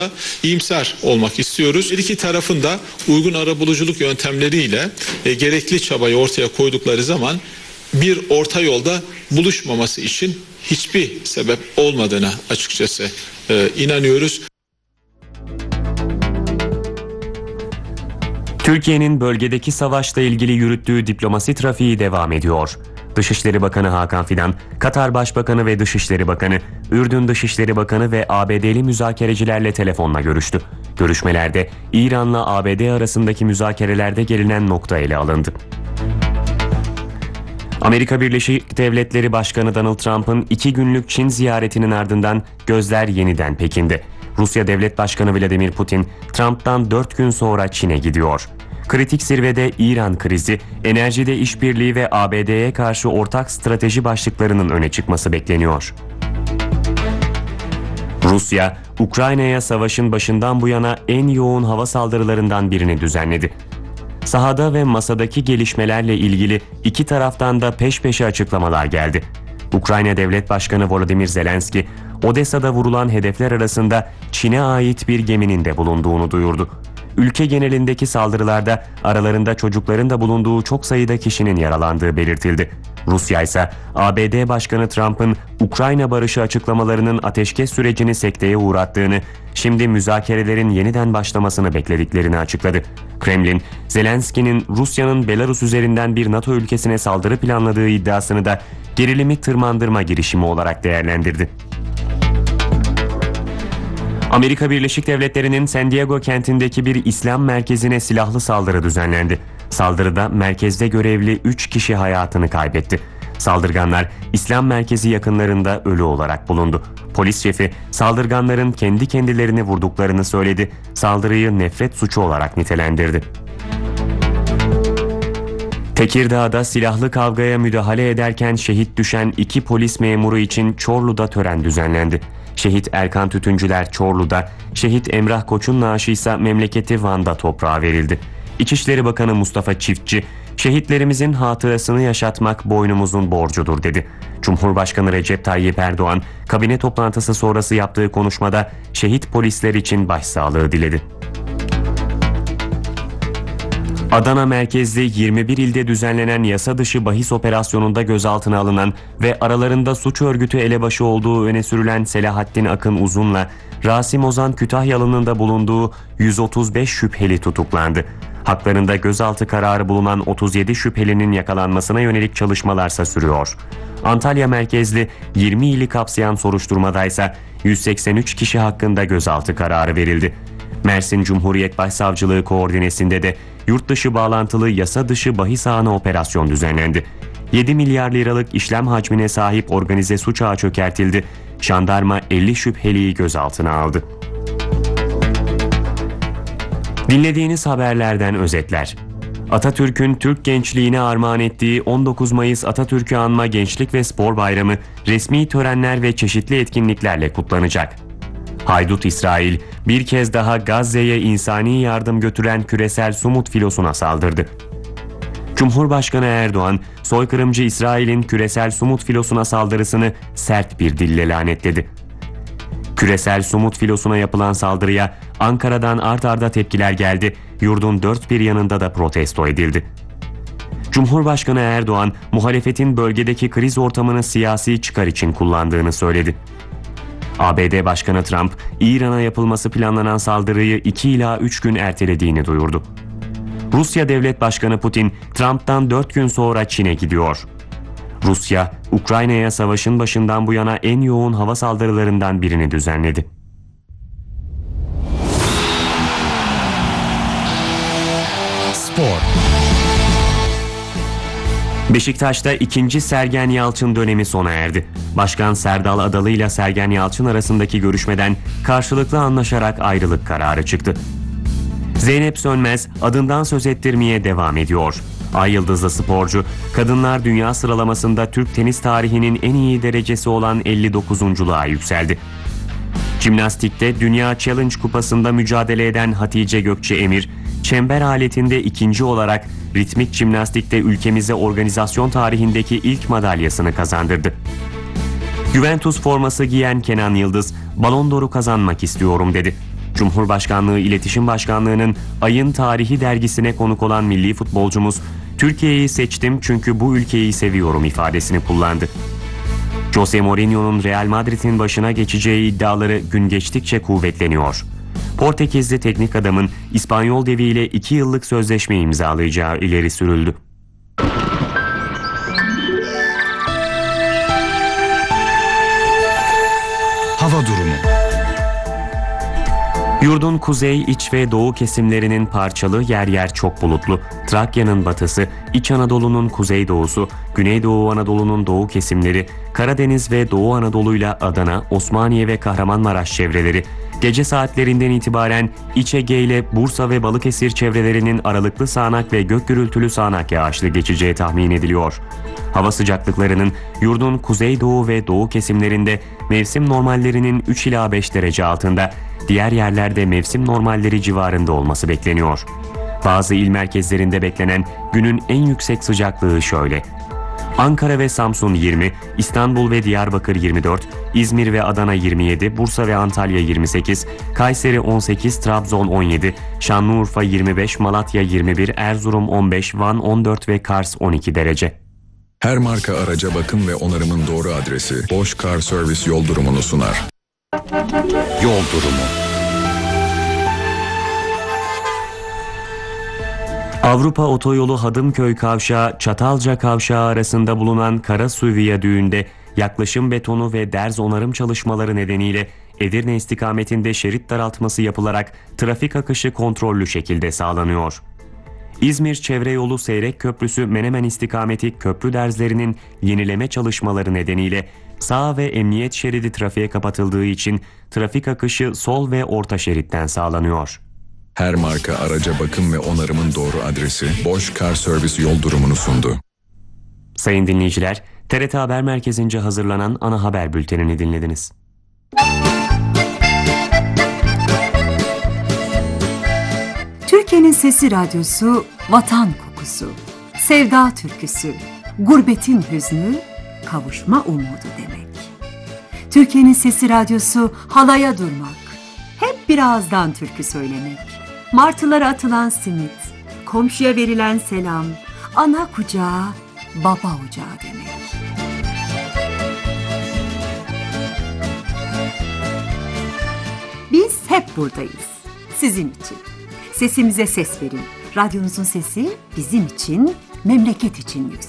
iyimser olmak istiyoruz. Her iki tarafın da uygun arabuluculuk yöntemleriyle gerekli çabayı ortaya koydukları zaman bir orta yolda buluşmaması için hiçbir sebep olmadığına açıkçası inanıyoruz. Türkiye'nin bölgedeki savaşla ilgili yürüttüğü diplomasi trafiği devam ediyor. Dışişleri Bakanı Hakan Fidan, Katar Başbakanı ve Dışişleri Bakanı, Ürdün Dışişleri Bakanı ve ABD'li müzakerecilerle telefonla görüştü. Görüşmelerde İran'la ABD arasındaki müzakerelerde gelinen nokta ele alındı. Amerika Birleşik Devletleri Başkanı Donald Trump'ın 2 günlük Çin ziyaretinin ardından gözler yeniden Pekin'de. Rusya Devlet Başkanı Vladimir Putin, Trump'tan 4 gün sonra Çin'e gidiyor. Kritik zirvede İran krizi, enerjide işbirliği ve ABD'ye karşı ortak strateji başlıklarının öne çıkması bekleniyor. Rusya, Ukrayna'ya savaşın başından bu yana en yoğun hava saldırılarından birini düzenledi. Sahada ve masadaki gelişmelerle ilgili iki taraftan da peş peşe açıklamalar geldi. Ukrayna Devlet Başkanı Volodymyr Zelenski, Odessa'da vurulan hedefler arasında Çin'e ait bir geminin de bulunduğunu duyurdu. Ülke genelindeki saldırılarda aralarında çocukların da bulunduğu çok sayıda kişinin yaralandığı belirtildi. Rusya ise ABD Başkanı Trump'ın Ukrayna barışı açıklamalarının ateşkes sürecini sekteye uğrattığını, şimdi müzakerelerin yeniden başlamasını beklediklerini açıkladı. Kremlin, Zelenski'nin Rusya'nın Belarus üzerinden bir NATO ülkesine saldırı planladığı iddiasını da gerilimi tırmandırma girişimi olarak değerlendirdi. Amerika Birleşik Devletleri'nin San Diego kentindeki bir İslam merkezine silahlı saldırı düzenlendi. Saldırıda merkezde görevli 3 kişi hayatını kaybetti. Saldırganlar İslam merkezi yakınlarında ölü olarak bulundu. Polis şefi saldırganların kendi kendilerini vurduklarını söyledi. Saldırıyı nefret suçu olarak nitelendirdi. Tekirdağ'da silahlı kavgaya müdahale ederken şehit düşen 2 polis memuru için Çorlu'da tören düzenlendi. Şehit Erkan Tütüncüler Çorlu'da, şehit Emrah Koç'un naaşı ise memleketi Van'da toprağa verildi. İçişleri Bakanı Mustafa Çiftçi, şehitlerimizin hatırasını yaşatmak boynumuzun borcudur dedi. Cumhurbaşkanı Recep Tayyip Erdoğan, kabine toplantısı sonrası yaptığı konuşmada şehit polisler için başsağlığı diledi. Adana merkezli 21 ilde düzenlenen yasa dışı bahis operasyonunda gözaltına alınan ve aralarında suç örgütü elebaşı olduğu öne sürülen Selahattin Akın Uzun'la Rasim Ozan Kütahyalı'nın da bulunduğu 135 şüpheli tutuklandı. Haklarında gözaltı kararı bulunan 37 şüphelinin yakalanmasına yönelik çalışmalarsa sürüyor. Antalya merkezli 20 ili kapsayan soruşturmadaysa 183 kişi hakkında gözaltı kararı verildi. Mersin Cumhuriyet Başsavcılığı koordinesinde de yurt dışı bağlantılı yasa dışı bahis ağına operasyon düzenlendi. 7 milyar liralık işlem hacmine sahip organize suç ağı çökertildi. Jandarma 50 şüpheliyi gözaltına aldı. Dinlediğiniz haberlerden özetler. Atatürk'ün Türk gençliğine armağan ettiği 19 Mayıs Atatürk'ü anma Gençlik ve Spor Bayramı resmi törenler ve çeşitli etkinliklerle kutlanacak. Haydut İsrail bir kez daha Gazze'ye insani yardım götüren küresel Sumut filosuna saldırdı. Cumhurbaşkanı Erdoğan, soykırımcı İsrail'in küresel Sumut filosuna saldırısını sert bir dille lanetledi. Küresel Sumut filosuna yapılan saldırıya Ankara'dan art arda tepkiler geldi, yurdun dört bir yanında da protesto edildi. Cumhurbaşkanı Erdoğan, muhalefetin bölgedeki kriz ortamını siyasi çıkar için kullandığını söyledi. ABD Başkanı Trump, İran'a yapılması planlanan saldırıyı 2 ila 3 gün ertelediğini duyurdu. Rusya Devlet Başkanı Putin, Trump'tan 4 gün sonra Çin'e gidiyor. Rusya, Ukrayna'ya savaşın başından bu yana en yoğun hava saldırılarından birini düzenledi. Spor. Beşiktaş'ta ikinci Sergen Yalçın dönemi sona erdi. Başkan Serdal Adalı ile Sergen Yalçın arasındaki görüşmeden karşılıklı anlaşarak ayrılık kararı çıktı. Zeynep Sönmez adından söz ettirmeye devam ediyor. Ay yıldızlı sporcu, kadınlar dünya sıralamasında Türk tenis tarihinin en iyi derecesi olan 59'unculuğa yükseldi. Jimnastikte Dünya Challenge Kupası'nda mücadele eden Hatice Gökçe Emir, çember aletinde ikinci olarak ritmik jimnastikte ülkemize organizasyon tarihindeki ilk madalyasını kazandırdı. Juventus forması giyen Kenan Yıldız, Ballon d'Or'u kazanmak istiyorum dedi. Cumhurbaşkanlığı İletişim Başkanlığı'nın Ayın Tarihi dergisine konuk olan milli futbolcumuz, "Türkiye'yi seçtim çünkü bu ülkeyi seviyorum" ifadesini kullandı. Jose Mourinho'nun Real Madrid'in başına geçeceği iddiaları gün geçtikçe kuvvetleniyor. Portekizli teknik adamın İspanyol deviyle 2 yıllık sözleşme imzalayacağı ileri sürüldü. Hava durumu. Yurdun kuzey, iç ve doğu kesimlerinin parçalı, yer yer çok bulutlu. Trakya'nın batısı, İç Anadolu'nun kuzeydoğusu, Güneydoğu Anadolu'nun doğu kesimleri, Karadeniz ve Doğu Anadolu'yla Adana, Osmaniye ve Kahramanmaraş çevreleri, gece saatlerinden itibaren İç Ege ile Bursa ve Balıkesir çevrelerinin aralıklı sağanak ve gök gürültülü sağanak yağışlı geçeceği tahmin ediliyor. Hava sıcaklıklarının yurdun kuzeydoğu ve doğu kesimlerinde mevsim normallerinin 3 ila 5 derece altında, diğer yerlerde mevsim normalleri civarında olması bekleniyor. Bazı il merkezlerinde beklenen günün en yüksek sıcaklığı şöyle: Ankara ve Samsun 20, İstanbul ve Diyarbakır 24, İzmir ve Adana 27, Bursa ve Antalya 28, Kayseri 18, Trabzon 17, Şanlıurfa 25, Malatya 21, Erzurum 15, Van 14 ve Kars 12 derece. Her marka araca bakım ve onarımın doğru adresi Bosch Car Service yol durumunu sunar. Yol durumu. Avrupa Otoyolu Hadımköy Kavşağı, Çatalca Kavşağı arasında bulunan Karasu Viyadüğü'nde yaklaşım betonu ve derz onarım çalışmaları nedeniyle Edirne istikametinde şerit daraltması yapılarak trafik akışı kontrollü şekilde sağlanıyor. İzmir Çevre Yolu Seyrek Köprüsü Menemen istikameti köprü derzlerinin yenileme çalışmaları nedeniyle sağ ve emniyet şeridi trafiğe kapatıldığı için trafik akışı sol ve orta şeritten sağlanıyor. Her marka araca bakım ve onarımın doğru adresi Bosch Car Service yol durumunu sundu. Sayın dinleyiciler, TRT Haber Merkezi'nce hazırlanan ana haber bültenini dinlediniz. Türkiye'nin Sesi Radyosu, vatan kokusu, sevda türküsü, gurbetin hüznü, kavuşma umudu demek. Türkiye'nin Sesi Radyosu, halaya durmak, hep bir ağızdan türkü söylemek. Martılara atılan simit, komşuya verilen selam, ana kucağı, baba ocağı demek. Biz hep buradayız, sizin için. Sesimize ses verin. Radyonuzun sesi bizim için, memleket için yükselsin.